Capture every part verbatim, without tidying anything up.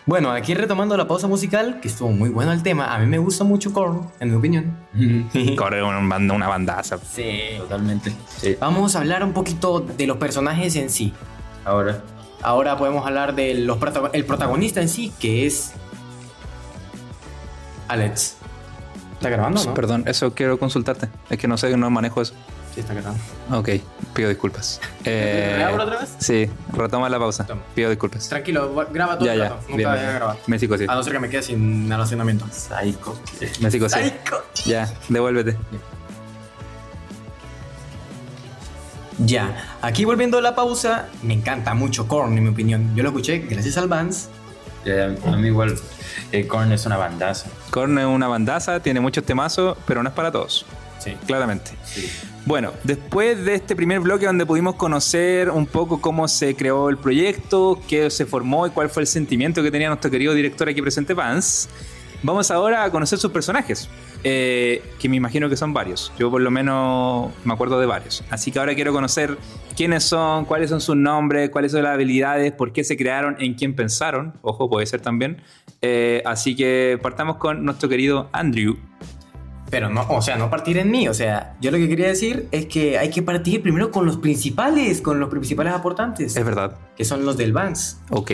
Bueno, aquí retomando la pausa musical, que estuvo muy bueno el tema. A mí me gusta mucho Korn, en mi opinión. Corre una, banda, una bandaza. Sí. Totalmente. Sí. Vamos a hablar un poquito de los personajes en sí. Ahora. Ahora podemos hablar del protagonista en sí, que es Alex. ¿Está grabando, no? Perdón, eso quiero consultarte. Es que no sé, no manejo eso. Sí, está grabando. Ok, pido disculpas. Eh, ¿Grabo otra vez? Sí, retoma la pausa. Toma. Pido disculpas. Tranquilo, graba todo Ya, el ya. rato. Nunca Bien, voy a bien. grabar. Me psicosé. A no ser que me quede sin almacenamiento. Psycho. Me psicosé. ¡Psycho! Ya, devuélvete. Ya, aquí volviendo a la pausa, me encanta mucho Korn, en mi opinión. Yo lo escuché gracias al Vance. Eh, a mí igual. Eh, Korn es una bandaza. Korn es una bandaza, tiene muchos temazos, pero no es para todos. Sí. Claramente. Sí. Bueno, después de este primer bloque donde pudimos conocer un poco cómo se creó el proyecto, qué se formó y cuál fue el sentimiento que tenía nuestro querido director aquí presente, Vance, vamos ahora a conocer sus personajes, eh, que me imagino que son varios. Yo por lo menos me acuerdo de varios. Así que ahora quiero conocer quiénes son, cuáles son sus nombres, cuáles son las habilidades, por qué se crearon, en quién pensaron. Ojo, puede ser también. Eh, así que partamos con nuestro querido Andrew. Pero no, o sea, no partir en mí. O sea, yo lo que quería decir es que hay que partir primero con los principales, con los principales aportantes. Es verdad. Que son los del Vance. Ok.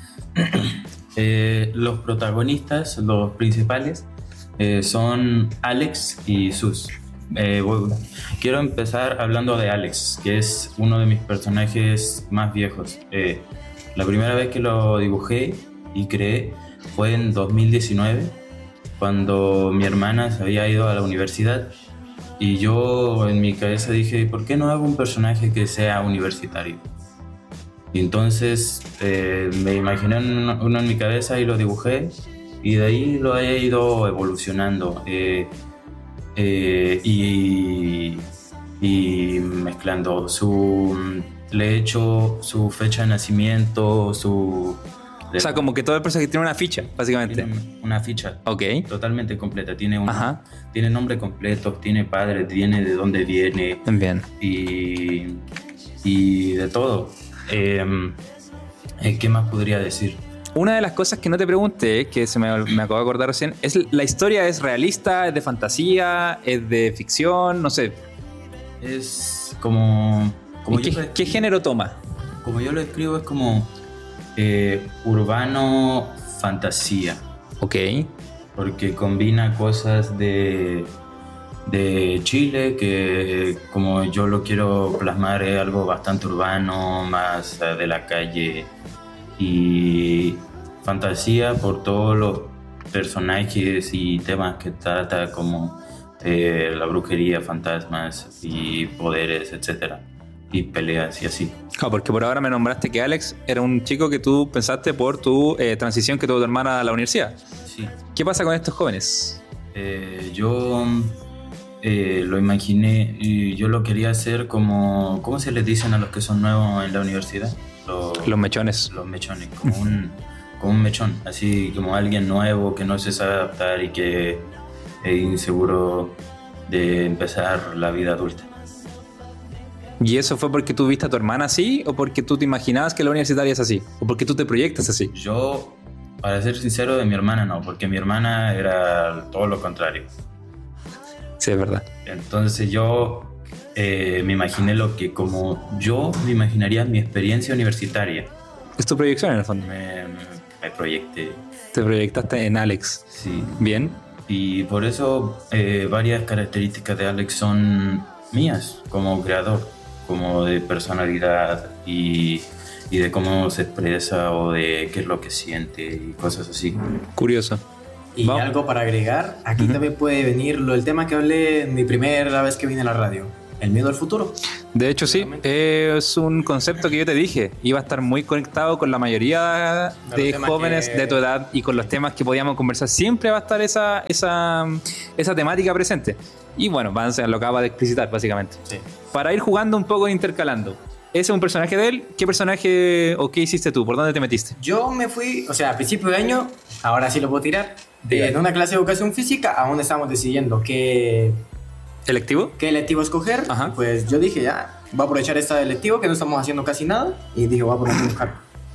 Eh, los protagonistas, los principales, eh, son Alex y Sus. Eh, voy- quiero empezar hablando de Alex, que es uno de mis personajes más viejos. Eh, la primera vez que lo dibujé y creé fue en dos mil diecinueve, cuando mi hermana se había ido a la universidad. Y yo en mi cabeza dije, ¿por qué no hago un personaje que sea universitario? Y entonces eh, me imaginé uno, uno en mi cabeza y lo dibujé, y de ahí lo he ido evolucionando eh, eh, y, y mezclando. Su, le he hecho su fecha de nacimiento, su... O sea, como que todo el personaje tiene una ficha, básicamente. Tiene una ficha Ok. totalmente completa. Tiene, un, Ajá. tiene nombre completo, tiene padre, tiene de dónde viene Bien. y, y de todo. Eh, eh, ¿Qué más podría decir? Una de las cosas que no te pregunté, que se me, me acabo de acordar recién, es la historia es realista, es de fantasía, es de ficción, no sé. Es como... como ¿Y yo qué, lo- qué género toma? Como yo lo escribo, es como eh, urbano fantasía, Ok. porque combina cosas de, de Chile, que como yo lo quiero plasmar es algo bastante urbano, más eh, de la calle, y fantasía por todos los personajes y temas que trata, como eh, la brujería, fantasmas y poderes, etcétera, y peleas y así. Ah, porque por ahora me nombraste que Alex era un chico que tú pensaste por tu eh, transición que tuvo tu hermana a la universidad. Sí. ¿Qué pasa con estos jóvenes? Eh, yo eh, lo imaginé y yo lo quería hacer como... ¿Cómo se les dicen a los que son nuevos en la universidad? Los, Los mechones. los mechones, como un, como un mechón, así como alguien nuevo que no se sabe adaptar y que es inseguro de empezar la vida adulta. ¿Y eso fue porque tú viste a tu hermana así? ¿O porque tú te imaginabas que la universitaria es así? ¿O porque tú te proyectas así? Yo, para ser sincero, de mi hermana no, porque mi hermana era todo lo contrario. Sí, es verdad. Entonces yo eh, me imaginé lo que como yo me imaginaría mi experiencia universitaria. Es tu proyección en el fondo. Me, me proyecté, Te proyectaste en Alex. sí. Bien. Y por eso eh, varias características de Alex son mías como creador, como de personalidad y, y de cómo se expresa o de qué es lo que siente y cosas así. Curioso. Y Vamos. algo para agregar, aquí Ujú. también puede venir lo, el tema que hablé en mi primera vez que vine a la radio, el miedo al futuro. De hecho, sí, es un concepto que yo te dije. Iba a estar muy conectado con la mayoría De de los temas jóvenes que- de tu edad y con los temas que podíamos conversar. Siempre va a estar esa, esa, esa temática presente. Y bueno, Vance lo acaba de explicitar, básicamente. Sí. Para ir jugando un poco e intercalando. ¿Ese es un personaje de él? ¿Qué personaje o qué hiciste tú? ¿Por dónde te metiste? Yo me fui, o sea, a principio de año, ahora sí lo puedo tirar, de, en una clase de educación física, aún estamos decidiendo qué, ¿Electivo? qué electivo escoger. Ajá. Y pues yo dije, ya, voy a aprovechar este electivo que no estamos haciendo casi nada. Y dije, voy a ponerme a buscar.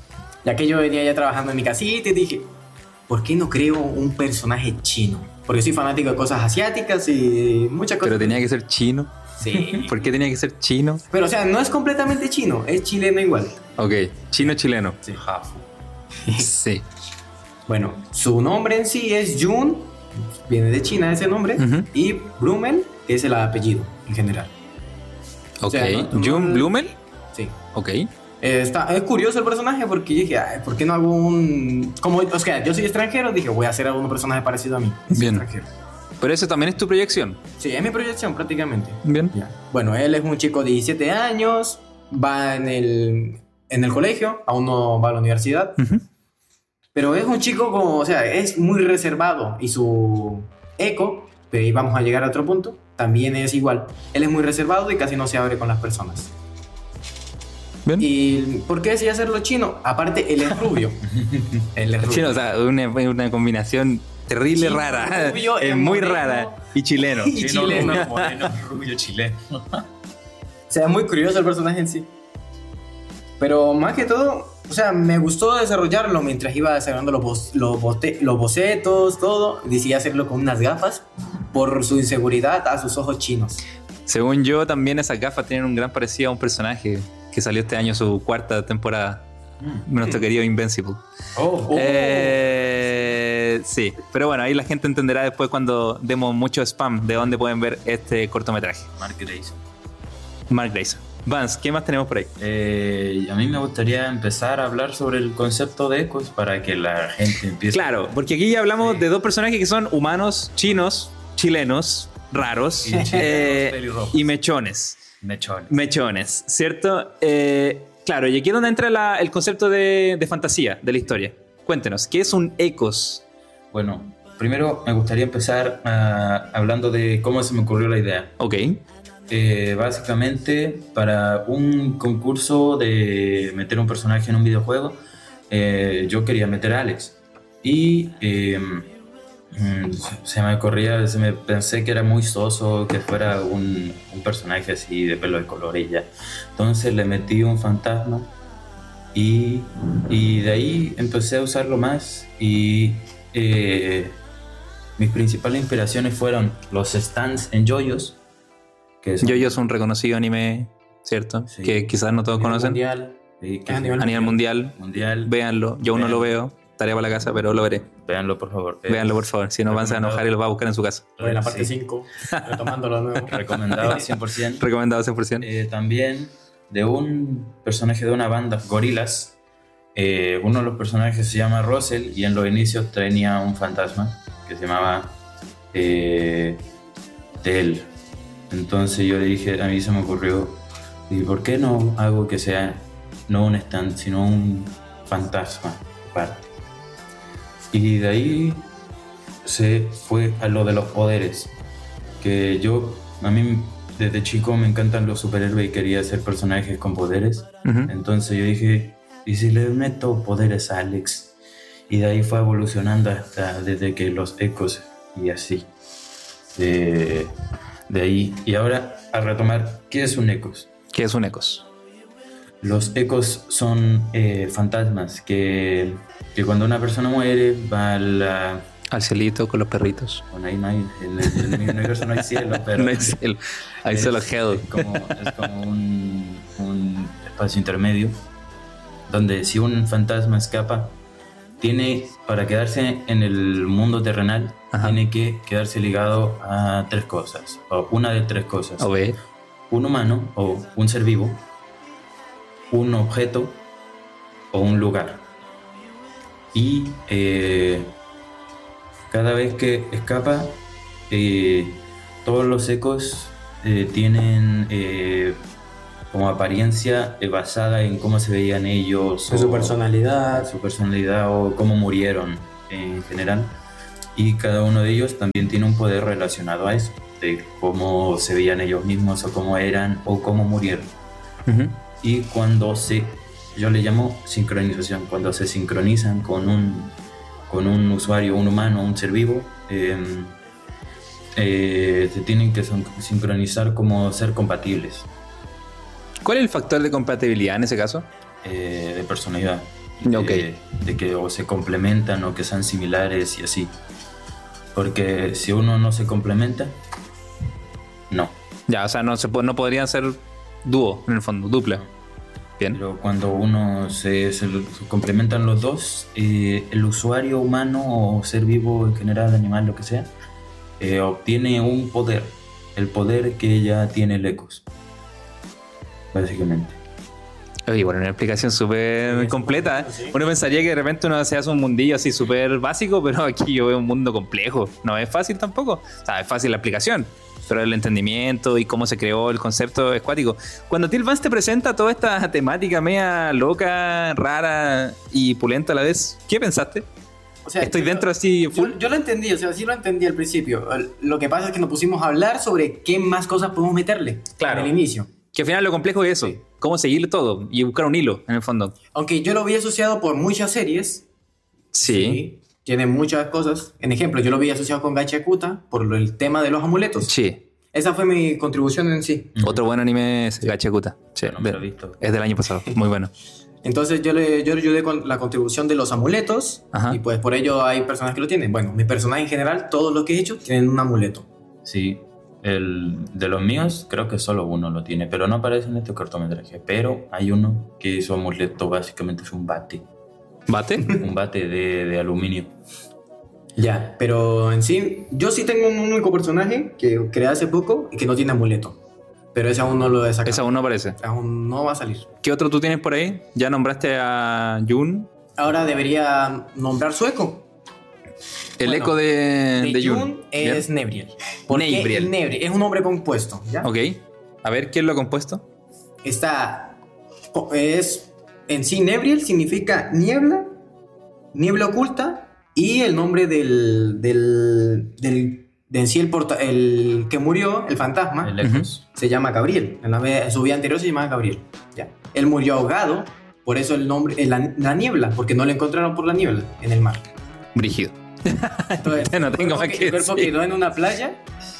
Ya que yo venía ya trabajando en mi casita y dije, ¿por qué no creo un personaje chino? Porque soy fanático de cosas asiáticas y muchas cosas. Pero tenía que ser chino. Sí. ¿Por qué tenía que ser chino? Pero o sea, no es completamente chino, es chileno igual. Ok, chino-chileno. Sí, Hafu. Sí. Bueno, su nombre en sí es Jun, viene de China ese nombre, Ujú. y Blumel, que es el apellido en general. Ok. O sea, no- Jun no- Blumel. Sí. Ok. Eh, está, es curioso el personaje porque yo dije, ay, ¿por qué no hago un...? Como, o sea, yo soy extranjero, dije, voy a hacer algún personaje parecido a mí. Soy Bien. extranjero. Pero eso también es tu proyección. Sí, es mi proyección prácticamente. Bien. Ya. Bueno, él es un chico de diecisiete años, va en el, en el colegio, aún no va a la universidad, Ujú. pero es un chico como, o sea, es muy reservado y su eco, pero ahí vamos a llegar a otro punto, también es igual. Él es muy reservado y casi no se abre con las personas. Bien. ¿Y por qué decía hacerlo chino? Aparte, él es rubio. Él es rubio. Chino, o sea, una, una combinación terrible, Chino, rara. rubio, Es es muy moreno. rara. Y chileno. Y Chino, chileno. rubio, moreno, rubio, chileno. O sea, es muy curioso el personaje en sí. Pero más que todo, o sea, me gustó desarrollarlo mientras iba desarrollando los, bos- los, bote- los bocetos, todo. Decidí hacerlo con unas gafas por su inseguridad a sus ojos chinos. Según yo, también esas gafas tienen un gran parecido a un personaje que salió este año su cuarta temporada. Nuestro querido Invincible. Oh, Oh. Eh, sí, pero bueno, ahí la gente entenderá después cuando demos mucho spam de dónde pueden ver este cortometraje. Mark Grayson. Mark Grayson. Vance, ¿qué más tenemos por ahí? Eh, a mí me gustaría empezar a hablar sobre el concepto de ecos para que la gente empiece. Claro, porque aquí ya hablamos Sí. de dos personajes que son humanos, chinos, chilenos, raros Y chilenos, eh, pelirrojos. y mechones. Mechones. Mechones, ¿cierto? Eh, claro, y aquí es donde entra la- el concepto de, de fantasía de la historia. Cuéntenos, ¿qué es un ecos? Bueno, primero me gustaría empezar ah, hablando de cómo se me ocurrió la idea. Ok. Eh, básicamente, para un concurso de meter un personaje en un videojuego, eh, yo quería meter a Alex. Y eh, mm, se me corría, se me pensé que era muy soso que fuera un, un personaje así de pelo de color y ya. Entonces le metí un fantasma y, y de ahí empecé a usarlo más. Y eh, mis principales inspiraciones fueron los stands en JoJo's. Que son- Yo-Yo es un reconocido anime, ¿cierto? Sí. Que quizás no todos A nivel conocen. mundial. Sí, que A sí. nivel A nivel mundial, mundial. véanlo. Yo aún no lo veo. Tarea para la casa, pero lo veré. Véanlo, por favor. Véanlo, por favor. Si no, van a enojar y los va a buscar en su casa. Voy en la parte Sí. cinco, retomándolo de nuevo. Recomendado cien por ciento. Recomendado cien por ciento. Eh, también de un personaje de una banda, Gorillaz. Eh, uno de los personajes se llama Russell y en los inicios tenía un fantasma que se llamaba eh, Tel. Entonces yo le dije, a mí se me ocurrió, ¿y por qué no hago que sea no un stand, sino un fantasma aparte? Y de ahí se fue a lo de los poderes, que yo, a mí desde chico me encantan los superhéroes y quería hacer personajes con poderes. Ujú. Entonces yo dije, ¿y si le meto poderes a Alex? Y de ahí fue evolucionando hasta desde que los ecos y así. De, de ahí. Y ahora a retomar, ¿qué es un ecos? ¿Qué es un ecos? Los ecos son eh, fantasmas que, que cuando una persona muere va a la... Al cielito con los perritos. Bueno, ahí no hay, en, el, en mi universo no hay cielo, pero... No hay cielo. Hay solo es, hell. es como, es como un, un espacio intermedio donde si un fantasma escapa, tiene, para quedarse en el mundo terrenal, Ajá. tiene que quedarse ligado a tres cosas, o una de tres cosas. O ve. Un humano o un ser vivo, un objeto o un lugar. Y eh, cada vez que escapa, eh, todos los ecos eh, tienen eh, como apariencia eh, basada en cómo se veían ellos, En su o personalidad. su personalidad o cómo murieron en general. Y cada uno de ellos también tiene un poder relacionado a eso, de cómo se veían ellos mismos o cómo eran o cómo murieron. Ujú. Y cuando se, yo le llamo sincronización, cuando se sincronizan con un, con un usuario, un humano, un ser vivo, eh, eh, se tienen que son- sincronizar como ser compatibles ¿Cuál es el factor de compatibilidad en ese caso? eh, de personalidad. Ok. De, de que o se complementan o que sean similares y así. Porque si uno no se complementa, no. Ya, o sea, no, se, po- no podrían ser dúo, en el fondo, dupla. Bien. Pero cuando uno se, se, lo- se complementan los dos, eh, el usuario humano o ser vivo en general, animal, lo que sea, eh, obtiene un poder. El poder que ya tiene el Ecos. Básicamente. Oye, bueno, una explicación súper Sí, completa. ¿eh? sí. Uno pensaría que de repente uno se hace un mundillo así súper básico, pero aquí yo veo un mundo complejo. No es fácil tampoco. O sea, es fácil la explicación, pero el entendimiento y cómo se creó el concepto es cuático. Cuando Till Vance te presenta toda esta temática media loca, rara y pulenta a la vez, ¿qué pensaste? O sea, Estoy yo- dentro así full. Yo, yo lo entendí, o sea, sí lo entendí al principio. Lo que pasa es que nos pusimos a hablar sobre qué más cosas podemos meterle Claro. en el inicio. Que al final lo complejo es eso. Sí. Cómo seguir todo y buscar un hilo, en el fondo. Aunque yo lo vi asociado por muchas series. Sí. Tiene muchas cosas. En ejemplo, yo lo vi asociado con Gachakuta por lo- el tema de los amuletos. Sí. Esa fue mi contribución en sí. Ujú. Otro buen anime es Gachakuta. Sí. Yo no me lo he visto. Es del año pasado. Muy bueno. Entonces yo le, yo le ayudé con la contribución de los amuletos. Ajá. Y pues por ello hay personas que lo tienen. Bueno, mis personajes en general, todos los que he hecho, tienen un amuleto. Sí, el de los míos creo que solo uno lo tiene, pero no aparece en este cortometraje. Pero hay uno que su amuleto básicamente es un bate, ¿Bate? un bate de, de aluminio. Ya, pero en sí, yo sí tengo un único personaje que creé hace poco y que no tiene amuleto. Pero ese aún no lo he sacado. Ese aún no aparece. Aún no va a salir. ¿Qué otro tú tienes por ahí? Ya nombraste a Jun. Ahora debería nombrar su eco. El Bueno, eco de, De, de Jun. Jun es Bien. Nebriel. ¿Por qué Nebriel. Nebriel? Es un nombre compuesto, ¿ya? Ok. A ver, ¿quién lo ha compuesto? Está... Es... En sí, Nebriel significa niebla, niebla oculta, y el nombre del... del, del de en sí el, porta, el que murió, el fantasma, El Ecos. se llama Gabriel. En, la, en su vida anterior se llamaba Gabriel. ¿Ya? Él murió ahogado, por eso el nombre... eh, La, la niebla, porque no lo encontraron por la niebla en el mar. Brígido. Entonces, No el tengo cuerpo más que- que El cuerpo decir. quedó en una playa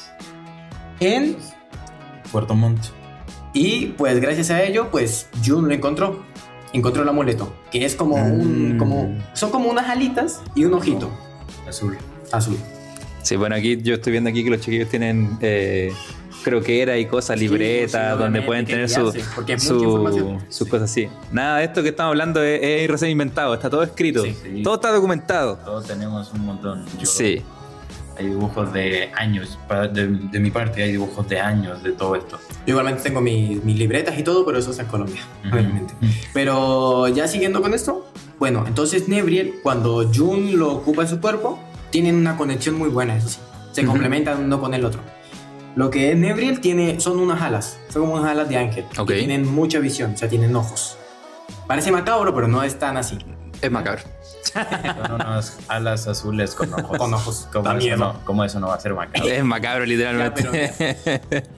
en... Puerto Montt. Y pues gracias a ello, pues Jun lo encontró. Encontró el amuleto, que es como un... Mm. Como, son como unas alitas y un ojito Azul. azul. Sí, bueno, aquí yo estoy viendo aquí que los chiquillos tienen eh, croquera y cosas, Sí, libretas, sí, donde obviamente, pueden que tener su, guiarse, porque es su- mucha información. sus Sí. cosas así. Nada de esto que estamos hablando es, es recién inventado, está todo escrito, Sí. Sí. todo está documentado. Todos tenemos un montón. Yo- Sí, Hay dibujos de años. pa- De, de mi parte hay dibujos de años de todo esto. Yo igualmente tengo mi- mis libretas y todo, pero eso es en Colombia, Ujú. obviamente. Pero ya siguiendo con esto, bueno, entonces Nebriel, cuando Jun lo ocupa en su cuerpo, tienen una conexión muy buena, eso sí. Se Ujú. complementan uno con el otro. Lo que es Nebriel tiene, son unas alas, son como unas alas de ángel. Ok. Que tienen mucha visión, o sea, tienen ojos. Parece macabro, pero no es tan así. es macabro. Son unas alas azules con ojos. Con ojos. ¿Cómo Da eso, miedo. no, ¿Cómo eso no va a ser macabro? Es macabro, literalmente. Ya,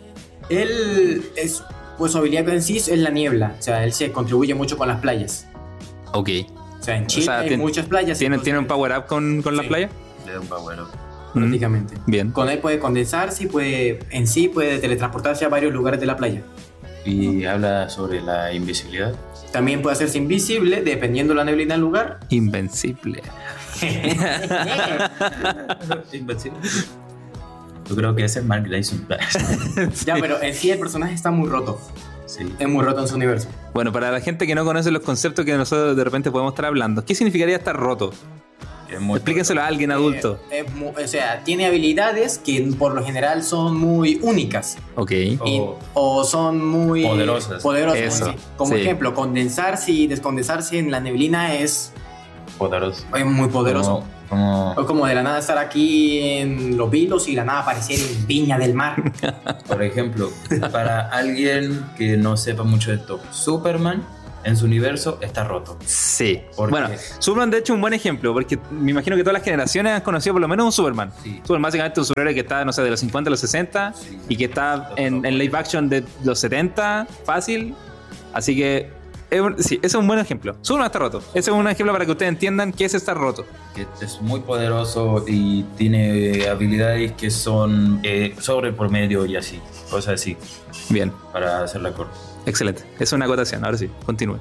Él es, pues su habilidad en sí es la niebla, o sea, él se contribuye mucho con las playas. Ok. O sea, en Chile sea, hay tiene- muchas playas. ¿Tiene, entonces, ¿Tiene un power up con, con la Sí. playa? Le da un power up. prácticamente. Bien. Con él puede condensarse y puede, en sí puede teletransportarse a varios lugares de la playa. Y habla sobre la invisibilidad. También puede hacerse invisible dependiendo la neblina del lugar. Invencible. Invencible. Yo creo que ese es Mark Dyson. Ya, pero en sí el personaje está muy roto. Sí. Es muy roto en su universo. Bueno, para la gente que no conoce los conceptos que nosotros de repente podemos estar hablando, ¿qué significaría estar roto? Es muy Explíquenselo a alguien adulto. Eh, es mu- o sea, tiene habilidades que por lo general son muy únicas. Ok. Y- O- o son muy Poderosas. poderosas, Eso, sí. Como sí. ejemplo, condensarse y descondensarse en la neblina es, poderoso. es muy poderoso. Como, O como de la nada estar aquí en Los Vilos y de la nada aparecer en Viña del Mar. como, por ejemplo, para alguien que no sepa mucho de esto, Superman en su universo está roto. Sí. ¿Por Bueno, qué? Superman de hecho es un buen ejemplo, porque me imagino que todas las generaciones han conocido por lo menos un Superman. Sí. Superman básicamente es un superhéroe que está, no sé, de los cincuenta a los sesenta Sí. y que está en, en live action de los setenta, fácil. Así que, es un- sí, ese es un buen ejemplo. Superman está roto. Ese es un ejemplo para que ustedes entiendan qué es estar roto. Que es muy poderoso y tiene habilidades que son eh, sobre por medio y así, cosas así, Bien, para hacerla corta. excelente. Es una acotación, ahora sí, continúe.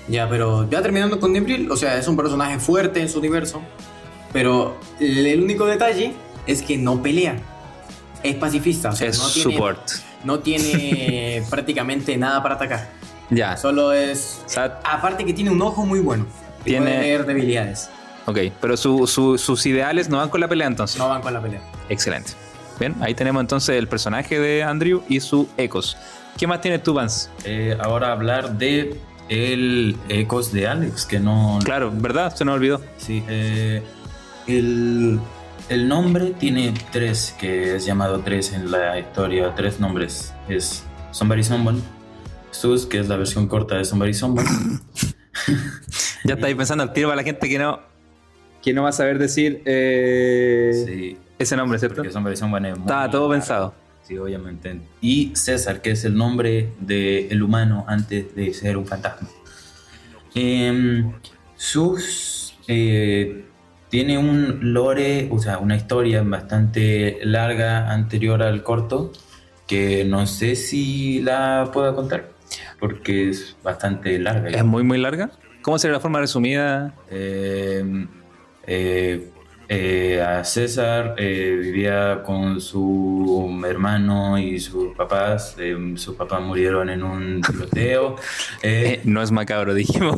Ya, pero ya terminando con Nimril, o sea, es un personaje fuerte en su universo, pero el, el único detalle es que no pelea. Es pacifista, o sea, Es no tiene, support. no tiene prácticamente nada para atacar. Ya. Solo es... O sea, Aparte que tiene un ojo muy bueno. Y Tiene- puede leer debilidades. ok, pero su- su- sus ideales no van con la pelea entonces. No van con la pelea. Excelente. Bien, ahí tenemos entonces el personaje de Andrew y su Ecos. ¿Qué más tienes tú, Vance? Eh, ahora hablar de el Ecos de Alex, que no... Claro, ¿verdad? Se nos olvidó. Sí, eh, el, el nombre tiene tres, que es llamado tres en la historia, tres nombres. Es Somebody Someone, Sus, que es la versión corta de Somebody Someone. Ya estáis pensando al tiro para la gente que no, que no va a saber decir eh, Sí, ese nombre, ¿cierto? porque Somebody Someone es muy Estaba todo largo. pensado. Sí, obviamente. Y César, que es el nombre del humano antes de ser un fantasma. Em, Sus eh, tiene un lore, o sea, una historia bastante larga anterior al corto, que no sé si la puedo contar, porque es bastante larga. Es muy, muy larga. ¿Cómo sería la forma resumida? Eh, eh, eh, a César eh, vivía con su hermano y sus papás. Eh, sus papás murieron en un tiroteo. Eh, Eh, no es macabro, dijimos.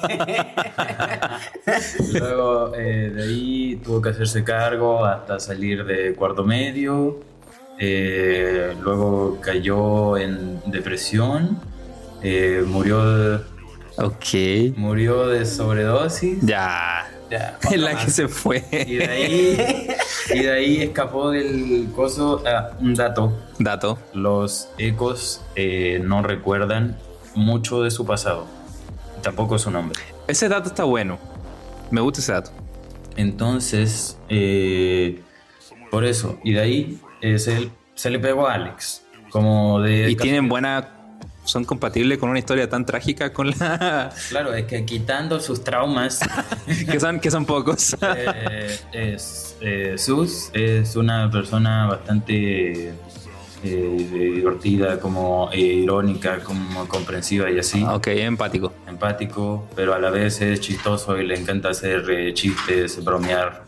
luego eh, de ahí tuvo que hacerse cargo hasta salir de cuarto medio. Eh, luego cayó en depresión. Eh, murió, de, Ok. murió de sobredosis. Ya. Ya, En la otro que más. se fue. Y de ahí, y de ahí escapó del coso. Ah, un dato: Dato. los ecos eh, no recuerdan mucho de su pasado, tampoco su nombre. Ese dato está bueno. Me gusta ese dato. Entonces, eh, por eso, y de ahí eh, se, se le pegó a Alex. Como de. Y tienen buena. Son compatibles con una historia tan trágica con la. Claro, es que quitando sus traumas. que son, que son pocos. Eh, es, eh, Sus es una persona bastante eh, divertida, como eh, irónica, como comprensiva y así, Ok, empático. empático, pero a la vez es chistoso y le encanta hacer eh, chistes, bromear.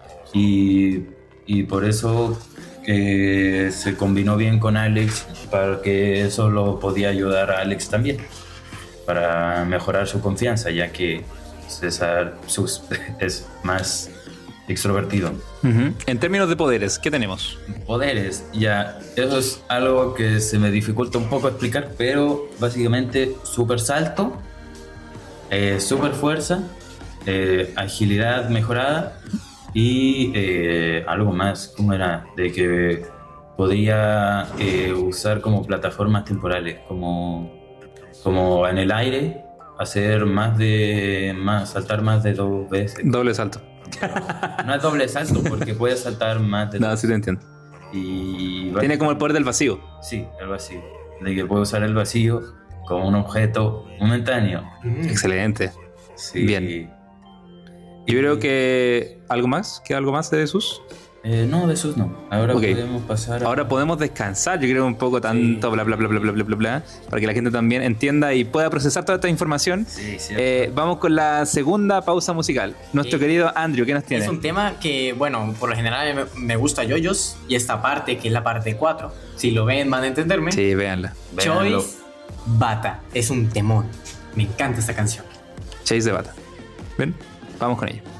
Y, y por eso eh, se combinó bien con Alex, para que eso lo podía ayudar a Alex también, para mejorar su confianza, ya que César Sus es más extrovertido. Ujú. En términos de poderes, ¿qué tenemos? Poderes, ya, eso es algo que se me dificulta un poco explicar, pero básicamente super salto, eh, super fuerza, eh, agilidad mejorada y eh, algo más, ¿cómo era? De que podía eh, usar como plataformas temporales, como, como en el aire, hacer más de, más, saltar más de dos veces. Doble salto. No es doble salto, porque puede saltar más de No, dos. sí te entiendo. Y Tiene como el poder del vacío. Sí, el vacío. De que puede usar el vacío como un objeto momentáneo. Excelente. Sí. Bien. Yo creo que. ¿Algo más? ¿Queda algo más de Jesús? Eh, no, de esos no. Ahora Ok. podemos pasar a... Ahora podemos descansar, yo creo, un poco tanto, bla, bla, bla, bla, bla, bla, bla, bla, para que la gente también entienda y pueda procesar toda esta información. Sí, sí. Eh, vamos con la segunda pausa musical. Nuestro Sí. querido Andrew, ¿qué nos tiene? Es un tema que, bueno, por lo general me, me gusta Yoyos y esta parte, que es la parte cuatro. Si lo ven, van a entenderme. Sí, véanla. Véanlo. Choice Bata. Es un temón. Me encanta esta canción. Chase de Bata. ¿Ven? Vamos con ella.